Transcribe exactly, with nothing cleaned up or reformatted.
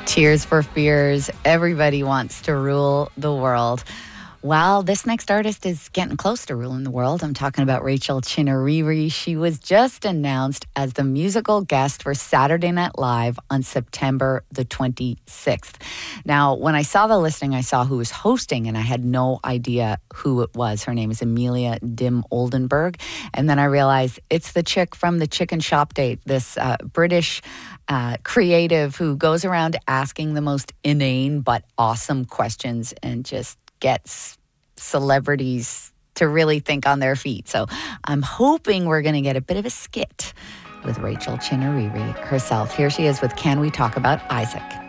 Tears for Fears. Everybody wants to rule the world. Well, this next artist is getting close to ruling the world. I'm talking about Rachel Chinouriri. She was just announced as the musical guest for Saturday Night Live on September the twenty-sixth. Now, when I saw the listing, I saw who was hosting, and I had no idea who it was. Her name is Amelia Dim Oldenburg. And then I realized it's the chick from the Chicken Shop Date, this uh, British uh, creative who goes around asking the most inane but awesome questions and just gets celebrities to really think on their feet. So I'm hoping we're going to get a bit of a skit with Rachel Chinouriri herself. Here she is with Can We Talk About Isaac?